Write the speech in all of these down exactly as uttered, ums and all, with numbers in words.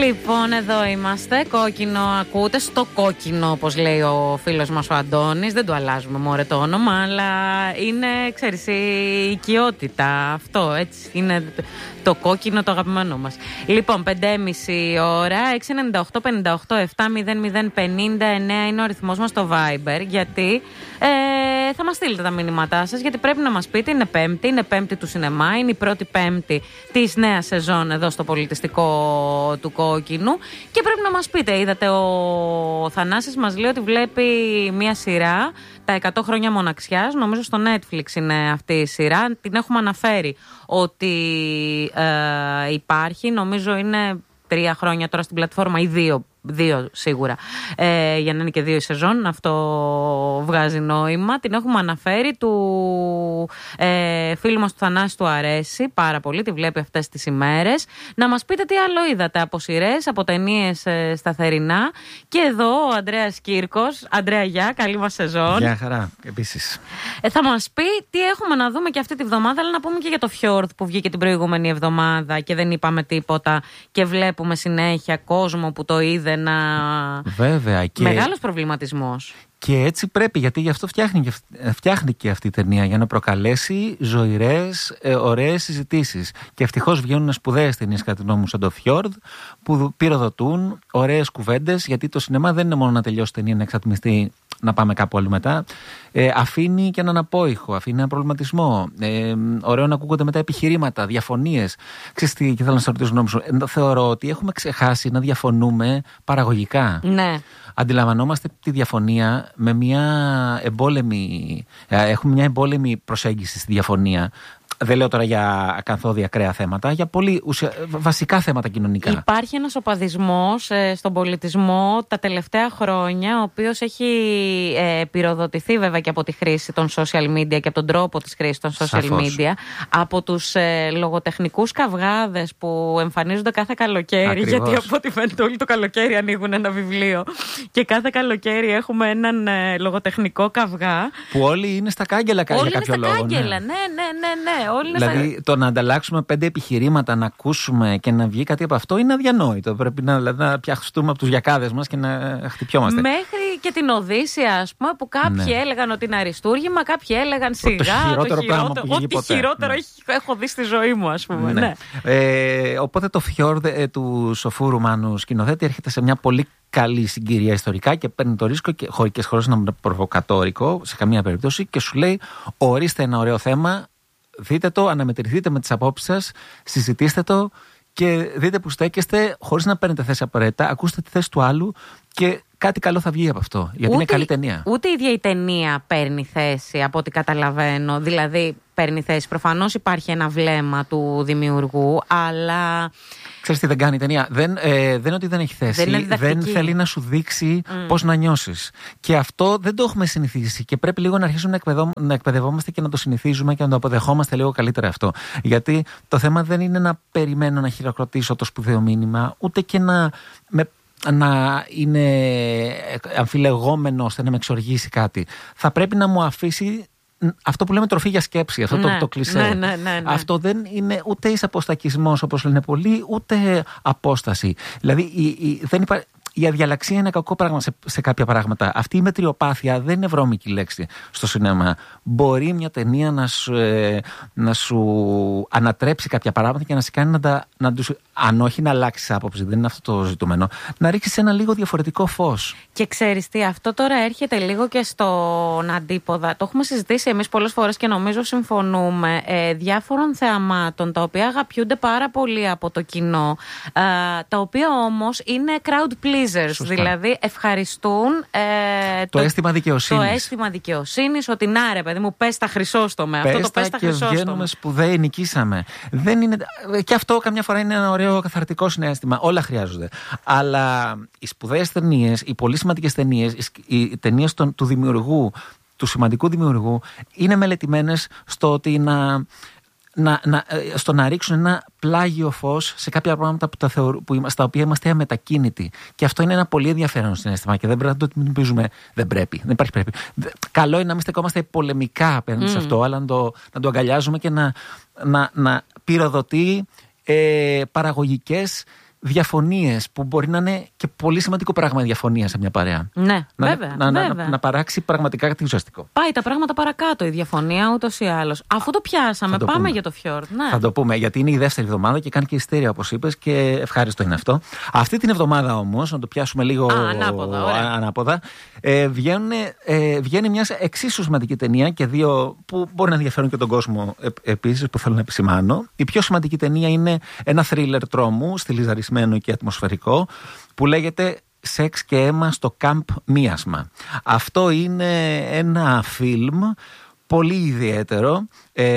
Λοιπόν, εδώ είμαστε. Κόκκινο ακούτε. Στο κόκκινο, όπως λέει ο φίλος μας ο Αντώνης. Δεν του αλλάζουμε μωρέ το όνομα, αλλά είναι, ξέρεις, η οικειότητα. Αυτό, έτσι. Είναι το κόκκινο το αγαπημένο μας. Λοιπόν, πέντε και μισή ώρα. έξι εννιά οκτώ πενήντα οκτώ επτά μηδέν μηδέν πενήντα εννέα είναι ο αριθμός μας στο Viber. Γιατί ε, θα μας στείλετε τα μηνύματά σας. Γιατί πρέπει να μας πείτε, είναι Πέμπτη, είναι Πέμπτη του σινεμά. Είναι η πρώτη Πέμπτη της νέας σεζόν εδώ στο πολιτιστικό του Κόκκινου. Και πρέπει να μας πείτε, είδατε, ο Θανάσης μας λέει ότι βλέπει μία σειρά, τα εκατό χρόνια μοναξιάς. Νομίζω στο Netflix είναι αυτή η σειρά. Την έχουμε αναφέρει ότι ε, υπάρχει. Νομίζω είναι τρία χρόνια τώρα στην πλατφόρμα ή δύο. Δύο σίγουρα. Ε, για να είναι και δύο η σεζόν, αυτό βγάζει νόημα. Την έχουμε αναφέρει. Του ε, φίλου μας του Θανάση του αρέσει πάρα πολύ. Τη βλέπει αυτές τις ημέρες. Να μας πείτε τι άλλο είδατε από σειρές, από ταινίες ε, σταθερινά. Και εδώ ο Ανδρέας Κύρκος. Ανδρέα, γεια, καλή μας σεζόν. Γεια χαρά, επίσης. Ε, θα μας πει τι έχουμε να δούμε και αυτή τη βδομάδα, αλλά να πούμε και για το Fjord που βγήκε την προηγούμενη εβδομάδα και δεν είπαμε τίποτα. Και βλέπουμε συνέχεια κόσμο που το είδε. Ένα... Βέβαια, και... Μεγάλος προβληματισμός. Και έτσι πρέπει, γιατί γι' αυτό φτιάχνει, φτιάχνει αυτή η ταινία, για να προκαλέσει ζωηρές, ε, ωραίες συζητήσεις. Και ευτυχώς βγαίνουν σπουδαίες ταινίες κατά τη γνώμη μου σαν το Fjord, που πυροδοτούν ωραίες κουβέντες, γιατί το σινεμά δεν είναι μόνο να τελειώσει ταινία, να εξατμιστεί, να πάμε κάπου αλλού μετά. Ε, αφήνει και έναν απόϊχο, αφήνει έναν προβληματισμό. Ε, ωραίο να ακούγονται μετά επιχειρήματα, διαφωνίες. Ξέρεις τι, και θέλω να σας ρωτήσω γνώμη σου. Ε, θεωρώ ότι έχουμε ξεχάσει να διαφωνούμε παραγωγικά. Ναι. Αντιλαμβανόμαστε τη διαφωνία με μια εμπόλεμη. Έχουμε μια εμπόλεμη προσέγγιση στη διαφωνία. Δεν λέω τώρα για ακαθόδη ακραία θέματα, για πολύ ουσια... βασικά θέματα κοινωνικά. Υπάρχει ένας οπαδισμός ε, στον πολιτισμό τα τελευταία χρόνια, ο οποίος έχει ε, πυροδοτηθεί βέβαια και από τη χρήση των social media και από τον τρόπο της χρήσης των social Σαφώς. media, από τους ε, λογοτεχνικούς καυγάδες που εμφανίζονται κάθε καλοκαίρι. Ακριβώς. Γιατί από ό,τι φαίνεται όλοι το καλοκαίρι ανοίγουν ένα βιβλίο και κάθε καλοκαίρι έχουμε έναν ε, λογοτεχνικό καυγά. Που όλοι είναι στα κάγκελα για όλοι κάποιο είναι λόγο. Στα κάγκελα, ναι, ναι, ναι, ναι. Όλοι δηλαδή στα... το να ανταλλάξουμε πέντε επιχειρήματα, να ακούσουμε και να βγει κάτι από αυτό είναι αδιανόητο. Πρέπει να, δηλαδή, να πιαστούμε από τους γιακάδες μας και να χτυπιόμαστε. Μέχρι και την Οδύσσια, ας πούμε, που κάποιοι ναι. έλεγαν ότι είναι αριστούργημα, κάποιοι έλεγαν σιγά. Το χειρότερο το πράγμα που βγήκε ό,τι ποτέ. χειρότερο ναι. έχω δει στη ζωή μου, ας πούμε. Ναι. Ναι. Ε, οπότε το Fjord ε, του σοφού Ρουμάνου σκηνοθέτη έρχεται σε μια πολύ καλή συγκυρία ιστορικά και παίρνει το ρίσκο και, και χωρίς να είναι προβοκατόρικο σε καμία περίπτωση και σου λέει: ορίστε ένα ωραίο θέμα, δείτε το, αναμετρηθείτε με τις απόψεις σας, συζητήστε το και δείτε που στέκεστε χωρίς να παίρνετε θέση απαραίτητα. Ακούστε τη θέση του άλλου και κάτι καλό θα βγει από αυτό. Γιατί ούτε, είναι καλή ταινία. Ούτε η ίδια η ταινία παίρνει θέση, από ό,τι καταλαβαίνω. Δηλαδή, παίρνει θέση. Προφανώς υπάρχει ένα βλέμμα του δημιουργού, αλλά. Ξέρεις τι δεν κάνει η ταινία. Δεν, ε, δεν είναι ότι δεν έχει θέση. Δεν, δεν θέλει να σου δείξει mm. πώς να νιώσεις. Και αυτό δεν το έχουμε συνηθίσει. Και πρέπει λίγο να αρχίσουμε να, εκπαιδευ... να εκπαιδευόμαστε και να το συνηθίζουμε και να το αποδεχόμαστε λίγο καλύτερα αυτό. Γιατί το θέμα δεν είναι να περιμένω να χειροκροτήσω το σπουδαίο μήνυμα, ούτε και να. Με... να είναι αμφιλεγόμενο ώστε να με εξοργήσει κάτι. Θα πρέπει να μου αφήσει αυτό που λέμε τροφή για σκέψη, αυτό ναι, το, το κλισέ. Ναι, ναι, ναι, ναι. Αυτό δεν είναι ούτε εισαποστακισμός όπως λένε πολλοί, ούτε απόσταση. Δηλαδή η, η, δεν υπά... η αδιαλαξία είναι κακό πράγμα σε, σε κάποια πράγματα. Αυτή η μετριοπάθεια δεν είναι βρώμικη λέξη στο σινέμα. Μπορεί μια ταινία να σου, ε, να σου ανατρέψει κάποια πράγματα και να σε κάνει να τα. Να τους, αν όχι να αλλάξει άποψη, δεν είναι αυτό το ζητούμενο, να ρίξει ένα λίγο διαφορετικό φως. Και ξέρεις τι, αυτό τώρα έρχεται λίγο και στον αντίποδα. Το έχουμε συζητήσει εμείς πολλές φορές και νομίζω συμφωνούμε. Ε, διάφορων θεαμάτων τα οποία αγαπιούνται πάρα πολύ από το κοινό, ε, τα οποία όμως είναι crowd pleasers. Σωστά. Δηλαδή ευχαριστούν ε, το, το αίσθημα δικαιοσύνης. Το αίσθημα δικαιοσύνης, ότι να ρε παιδί μου, πες τα χρυσόστομε. Πες αυτό το πες τα χρυσόστομε. Και βγαίνουμε σπουδαίοι, νικήσαμε. Δεν είναι, και αυτό καμιά φορά είναι ένα ωραίο καθαρτικό συναίσθημα. Όλα χρειάζονται. Αλλά οι σπουδαίες ταινίες, οι πολύ σημαντικές ταινίες, οι ταινίες του δημιουργού, του σημαντικού δημιουργού, είναι μελετημένες στο ότι να. Να, να, στο να ρίξουν ένα πλάγιο φως σε κάποια πράγματα που τα θεωρ, που είμαστε, στα οποία είμαστε αμετακίνητοι. Και αυτό είναι ένα πολύ ενδιαφέρον συναίσθημα και δεν πρέπει να το αντιμετωπίζουμε. Δεν πρέπει. Δεν υπάρχει πρέπει. Καλό είναι να μην στεκόμαστε πολεμικά απέναντι mm. σε αυτό, αλλά να το, να το αγκαλιάζουμε και να, να, να πυροδοτεί ε, παραγωγικές διαφωνίες που μπορεί να είναι και πολύ σημαντικό πράγμα η διαφωνία σε μια παρέα. Ναι, να, βέβαια, να, βέβαια. Να, να παράξει πραγματικά κάτι ουσιαστικό. Πάει τα πράγματα παρακάτω η διαφωνία ούτως ή άλλως. Αφού το πιάσαμε, το πάμε πούμε. για το Fjord. Ναι. Θα το πούμε, γιατί είναι η δεύτερη εβδομάδα και κάνει και ιστέρια, όπως είπες, και ευχάριστο είναι αυτό. Αυτή την εβδομάδα όμως, να το πιάσουμε λίγο Α, ανάποδα, ωραία. ανάποδα ε, βγαίνουν, ε, βγαίνει μια εξίσου σημαντική ταινία και δύο που μπορεί να ενδιαφέρουν και τον κόσμο ε, επίσης, που θέλω να επισημάνω. Η πιο σημαντική ταινία είναι ένα θρίλερ τρόμου, στιλιζαρισμένο και ατμοσφαιρικό, που λέγεται «Σεξ και αίμα στο Καμπ Μίασμα». Αυτό είναι ένα φιλμ πολύ ιδιαίτερο, ε,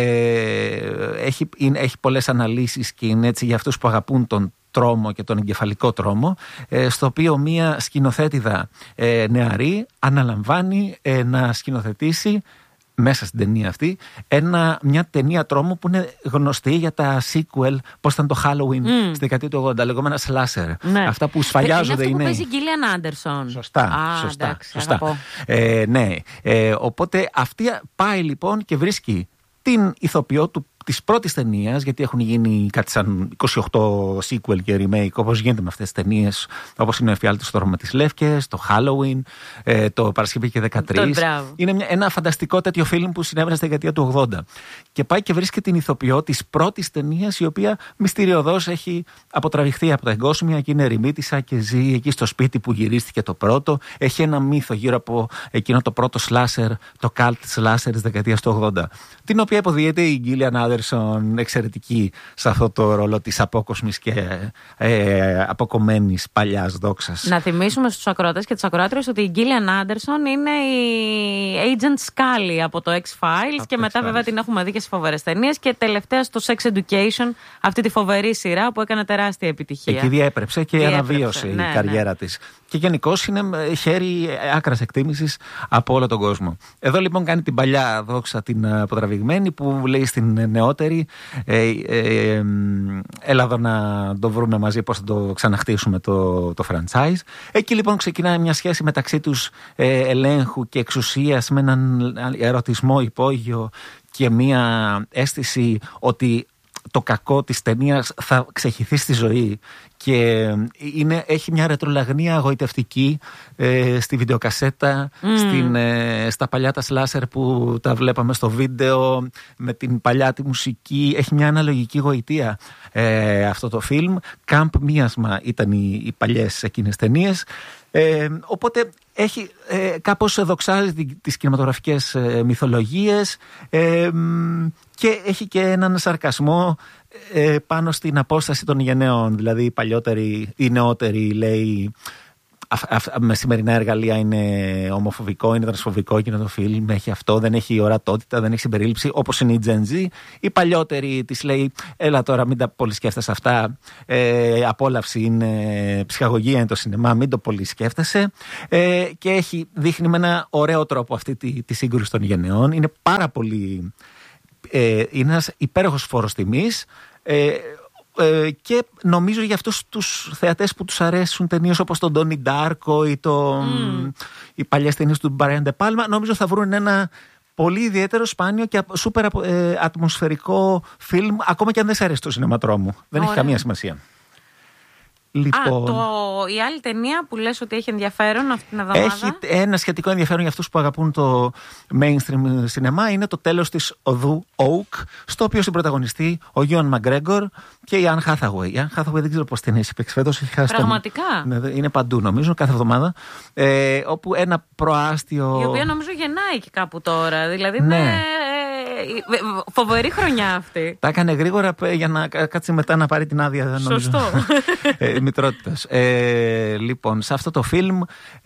έχει, είναι, έχει πολλές αναλύσεις και είναι έτσι για αυτούς που αγαπούν τον τρόμο και τον εγκεφαλικό τρόμο, ε, στο οποίο μία σκηνοθέτηδα ε, νεαρή αναλαμβάνει ε, να σκηνοθετήσει μέσα στην ταινία αυτή ένα, μια ταινία τρόμου που είναι γνωστή για τα sequel, πώς ήταν το Halloween mm. στη δεκαετία του ογδόντα, λεγόμενα slasher. Ναι. Αυτά που σφαλιάζονται είναι. Είναι αυτό που παίζει Gillian Anderson. Σωστά, Α, σωστά, εντάξει, σωστά. Ε, ναι, ε, οπότε αυτή πάει λοιπόν και βρίσκει την ηθοποιό του της πρώτης ταινίας, γιατί έχουν γίνει κάτι σαν είκοσι οκτώ sequel και remake, όπως γίνεται με αυτές τις ταινίες, όπως είναι ο Εφιάλτης στο δρόμο της Λεύκες, το Halloween, ε, το Παρασκευή και δεκατρείς. Είναι μια, ένα φανταστικό τέτοιο φιλμ που συνέβαινε στη δεκαετία του ογδόντα. Και πάει και βρίσκει την ηθοποιό της πρώτης ταινίας, η οποία μυστηριωδώς έχει αποτραβηχθεί από τα εγκόσμια και είναι ερημίτισσα και ζει εκεί στο σπίτι που γυρίστηκε το πρώτο. Έχει ένα μύθο γύρω από εκείνο το πρώτο slasher, το cult slasher της δεκαετίας του ογδόντα. Την οποία υποδίεται η Gillian Anderson, εξαιρετική σε αυτό το ρόλο της απόκοσμης και ε, αποκομμένης παλιάς δόξας. Να θυμίσουμε στους ακροατές και τις ακροάτριες ότι η Gillian Anderson είναι η Agent Scully από το X-Files και μετά βέβαια την έχουμε δει και σε φοβερές ταινίες και τελευταία στο Sex Education, αυτή τη φοβερή σειρά που έκανε τεράστια επιτυχία. Εκεί διέπρεψε και διέπρεψε, αναβίωσε ναι, η καριέρα ναι. της. Και γενικώς είναι χέρι άκρας εκτίμησης από όλο τον κόσμο. Εδώ λοιπόν κάνει την παλιά δόξα την αποτραβηγμένη που λέει στην νεότερη ε, ε, ε, έλα εδώ να το βρούμε μαζί πώς θα το ξαναχτίσουμε το, το franchise. Εκεί λοιπόν ξεκινάει μια σχέση μεταξύ τους ε, ελέγχου και εξουσίας με έναν ερωτισμό υπόγειο και μια αίσθηση ότι το κακό της ταινίας θα ξεχυθεί στη ζωή και είναι, έχει μια ρετρολαγνία αγωητευτική ε, στη βιντεοκασέτα, mm. στην, ε, στα παλιά τα σλάσερ που τα βλέπαμε στο βίντεο, με την παλιά τη μουσική. Έχει μια αναλογική γοητεία ε, αυτό το φιλμ. Καμπ Μίασμα ήταν οι, οι παλιές εκείνες ταινίες. Ε, οπότε έχει ε, κάπως δοξάζει τις κινηματογραφικές ε, μυθολογίες ε, και έχει και έναν σαρκασμό ε, πάνω στην απόσταση των γενναίων. Δηλαδή οι παλιότεροι, οι νεότεροι λέει α, α, με σημερινά εργαλεία είναι ομοφοβικό, είναι τρανσφοβικό εκείνο το φιλμ, έχει αυτό, δεν έχει ορατότητα, δεν έχει συμπερίληψη, όπως είναι η Gen Z. Οι παλιότεροι της λέει έλα τώρα μην τα πολύ σκέφτεσαι αυτά, ε, απόλαυση είναι, ψυχαγωγία είναι το σινεμά, μην το πολύ σκέφτεσαι, ε, και έχει, δείχνει με ένα ωραίο τρόπο αυτή τη, τη σύγκρουση των γενεών. Είναι πάρα πολύ ε, είναι ένας υπέροχος φόρος τιμής, ε, Ε, και νομίζω για αυτούς τους θεατές που τους αρέσουν ταινίες όπως τον Ντόνι Ντάρκο ή το, mm. οι παλιές ταινίες του Μπράιαν ντε Πάλμα, νομίζω θα βρουν ένα πολύ ιδιαίτερο, σπάνιο και σούπερ ε, ατμοσφαιρικό φιλμ, ακόμα και αν δεν σε αρέσει το σινεματρόμου. Δεν Ωραία. Έχει καμία σημασία. Λοιπόν, Α, το, η άλλη ταινία που λες ότι έχει ενδιαφέρον αυτή την εβδομάδα. Έχει ένα σχετικό ενδιαφέρον για αυτούς που αγαπούν το mainstream σινεμά. Είναι το τέλος της οδού Oak, στο οποίο συμπρωταγωνιστεί ο Γιον Μαγκρέγκορ και η Anne Hathaway. Η Anne Hathaway δεν ξέρω πώς την έχει παίξει φέτος. Πραγματικά. Το... Είναι παντού νομίζω, κάθε εβδομάδα. Ε, όπου ένα προάστιο. Η οποία νομίζω γεννάει και κάπου τώρα. Δηλαδή ναι. είναι φοβερή χρονιά αυτή. Τα έκανε γρήγορα για να κάτσει μετά να πάρει την άδεια. Σωστό. ε, μητρότητας. Ε, λοιπόν, σε αυτό το φιλμ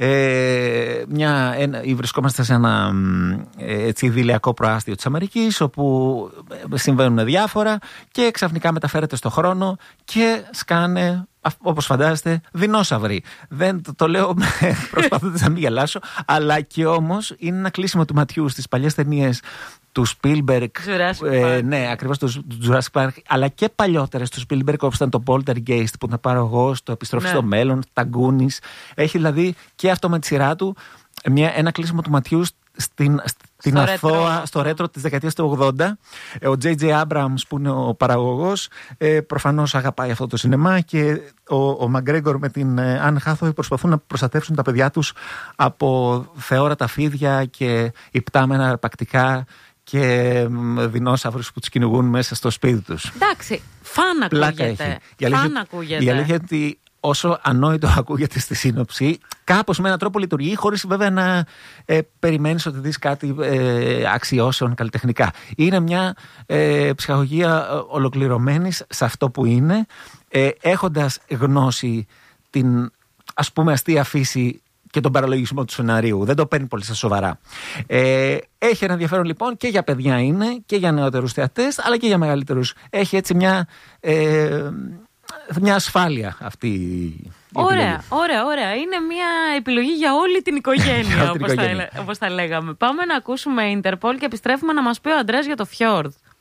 ε, μια, ένα, βρισκόμαστε σε ένα έτσι ιδηλιακό προάστιο της Αμερικής, όπου συμβαίνουν διάφορα και ξαφνικά μεταφέρεται στο χρόνο και σκάνε, όπως φαντάζεστε, δεινόσαυροι. Δεν το, το λέω προσπαθώντας να μην γελάσω, αλλά και όμως είναι ένα κλείσιμο του ματιού στις παλιές ταινίες του Spielberg, ε, ναι, ακριβώς του Jurassic Park, αλλά και παλιότερες του Spielberg, όπως ήταν το Poltergeist που θα πάρω εγώ, στο Επιστροφή ναι. στο Μέλλον, τα Goonies. Έχει δηλαδή και αυτό με τη σειρά του μια, ένα κλείσιμο του ματιού στην, στην στο αθώα, retro. στο ρέτρο της δεκαετίας του ογδόντα. Ο τζέι τζέι Abrams, που είναι ο παραγωγός, ε, προφανώς αγαπάει αυτό το σινεμά, και ο, ο Μαγκρέγκορ με την Anne Hathaway προσπαθούν να προστατεύσουν τα παιδιά τους από θεόρατα φίδια και υπτάμενα αρπακτικά και δεινόσαυρους που τους κυνηγούν μέσα στο σπίτι τους. Εντάξει, φαν ακούγεται. Φαν ακούγεται. Η αλήθεια είναι ότι όσο ανόητο ακούγεται στη σύνοψη, κάπως με έναν τρόπο λειτουργεί, χωρίς βέβαια να ε, περιμένεις ότι δεις κάτι ε, αξιώσεων καλλιτεχνικά. Είναι μια ε, ψυχαγωγία ολοκληρωμένη σε αυτό που είναι, ε, έχοντας γνώση την, ας πούμε, αστεία φύση και τον παραλογισμό του σεναρίου. Δεν το παίρνει πολύ στα σοβαρά. Ε, έχει ένα ενδιαφέρον λοιπόν, και για παιδιά είναι, και για νεότερους θεατές, αλλά και για μεγαλύτερους. Έχει έτσι μια... Ε, μια ασφάλεια αυτή η Ωραία, επιλογή. ωραία, ωραία. Είναι μια επιλογή για όλη την οικογένεια, όπως, τα, όπως τα λέγαμε. Πάμε να ακούσουμε Interpol και επιστρέφουμε να μας πει ο Αντρέας για το Fjord.